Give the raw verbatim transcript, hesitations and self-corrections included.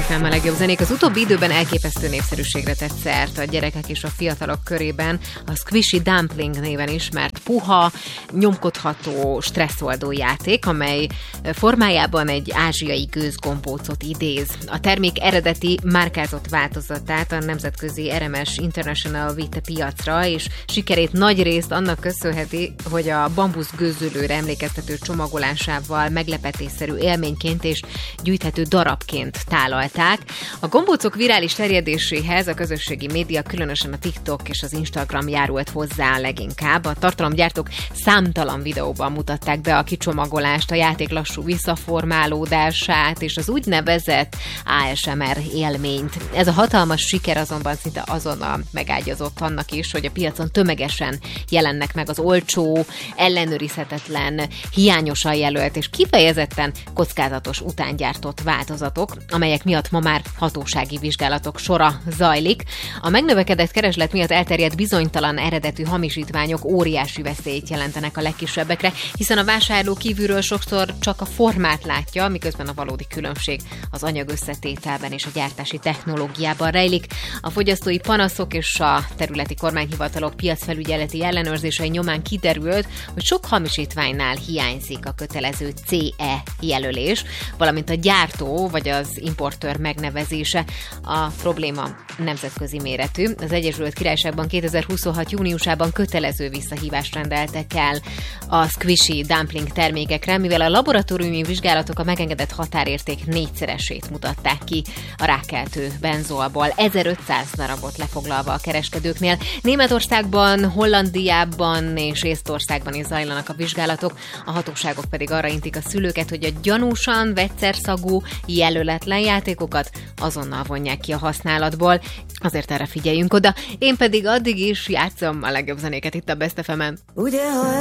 Fem a legjobb zenék. Az utóbbi időben elképesztő népszerűségre tett szert a gyerekek és a fiatalok körében a Squishy Dumpling néven ismert puha, nyomkodható, stresszoldó játék, amely formájában egy ázsiai gőzgombócot idéz. A termék eredeti márkázott változatát a nemzetközi er em es International vitte piacra, és sikerét nagy részt annak köszönheti, hogy a bambusz gőzölőre emlékeztető csomagolásával meglepetésszerű élményként és gyűjthető darabként tálalták. A gombócok virális terjedéséhez a közösségi média, különösen a TikTok és az Instagram járult hozzá leginkább. A tartalomgyártók számtalan videóban mutatták be a kicsomagolást, a játék lassú visszaformálódását és az úgynevezett á es em er élményt. Ez a hatalmas siker azonban szinte azonnal megágyazott annak is, hogy a piacon tömegesen jelennek meg az olcsó, ellenőrizhetetlen, hiányosan jelölt és kifejezetten kockázatos utángyártott változatok, amelyek miatt ma már hatósági vizsgálatok sora zajlik. A megnövekedett kereslet miatt elterjedt bizonytalan eredetű hamisítványok óriási veszélyt jelentenek a legkisebbekre, hiszen a vásárló kívülről sokszor csak a formát látja, miközben a valódi különbség az anyag összetételben és a gyártási technológiában rejlik. A fogyasztói panaszok és a területi kormányhivatalok piacfelügyeleti ellenőrzései nyomán kiderült, hogy sok hamisítványnál hiányzik a kötelező cé e jelölés, valamint a gyártó vagy az importőr megnevezése. A probléma nemzetközi méretű. Az Egyesült Királyságban kétezer-huszonhat júniusában kötelező visszahívást rendeltek el a Squishy Dumpling termékekre, mivel a laboratóriumi vizsgálatok a megengedett határérték négyszeresét mutatták ki a rákkeltő benzolból, ezerötszáz darabot lefoglalva a kereskedőknél. Németországban, Hollandiában és Észtországban is zajlanak a vizsgálatok, a hatóságok pedig arra intik a szülőket, hogy a gyanúsan vegyszerszagú, jelöletlen játékokat azonnal vonják ki a használatból. Azért erre figyeljünk oda. Én pedig addig is játszom a legjobb zenéket itt a Best ef emen. Ugye,